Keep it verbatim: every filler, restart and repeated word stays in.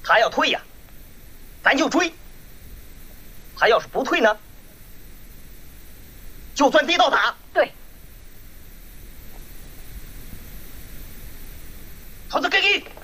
他要退呀，咱就追；他要是不退呢，就钻地道打。 对。 桃子给给。